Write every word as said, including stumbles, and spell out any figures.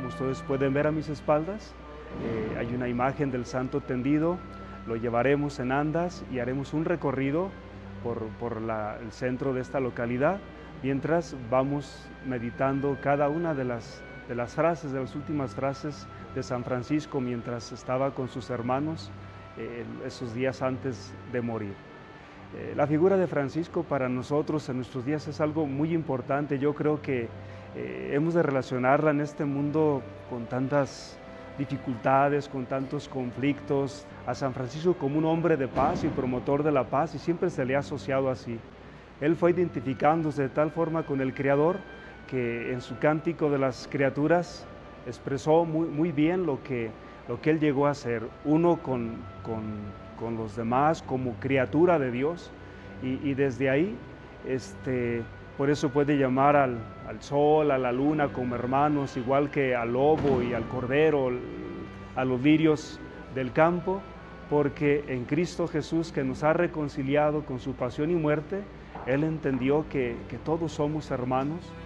como ustedes pueden ver a mis espaldas, eh, hay una imagen del santo tendido. Lo llevaremos en andas y haremos un recorrido por, por la, el centro de esta localidad, mientras vamos meditando cada una de las, de las frases, de las últimas frases de San Francisco mientras estaba con sus hermanos eh, esos días antes de morir. Eh, la figura de Francisco para nosotros en nuestros días es algo muy importante. Yo creo que eh, hemos de relacionarla en este mundo con tantas dificultades, con tantos conflictos, a San Francisco como un hombre de paz y promotor de la paz, y siempre se le ha asociado así. Él fue identificándose de tal forma con el Creador que en su Cántico de las Criaturas expresó muy, muy bien lo que, lo que él llegó a ser, uno con, con, con los demás como criatura de Dios, y, y desde ahí, este, por eso puede llamar al, al sol, a la luna como hermanos, igual que al lobo y al cordero, a los lirios del campo, porque en Cristo Jesús, que nos ha reconciliado con su pasión y muerte, Él entendió que, que todos somos hermanos